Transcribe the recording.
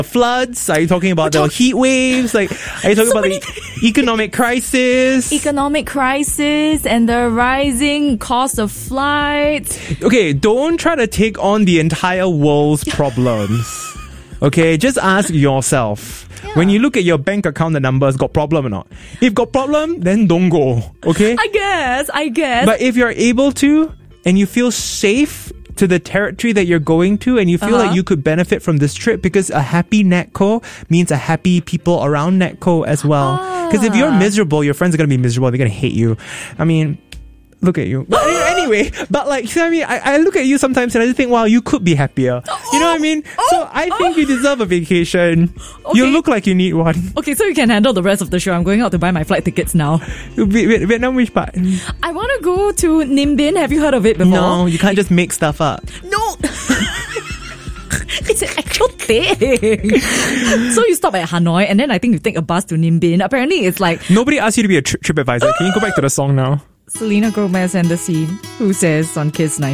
floods? Are you talking about the heat waves? Like, are you talking about the economic crisis? Economic crisis and the rising cost of flights. Okay, don't try to take on the entire world's problems. Okay, just ask yourself. Yeah. When you look at your bank account, the numbers got problem or not? If got problem, then don't go. Okay? I guess. But if you're able to, and you feel safe to the territory that you're going to, and you feel like you could benefit from this trip, because a happy Netco means a happy people around Netco as well. Because if you're miserable, your friends are going to be miserable. They're going to hate you. I mean, look at you. But anyway, but like, you know what I mean? I look at you sometimes and I just think, wow, you could be happier. You know what I mean? So I think you deserve a vacation. Okay. You look like you need one. Okay, so you can handle the rest of the show. I'm going out to buy my flight tickets now. Vietnam, which part? I want to go to Ninh Binh. Have you heard of it before? No, you can't just make stuff up. No. It's an actual thing. So you stop at Hanoi and then I think you take a bus to Ninh Binh. Apparently it's like... Nobody asked you to be a trip advisor. Can you go back to the song now? Selena Gomez and the Scene, who says on Kiss 9.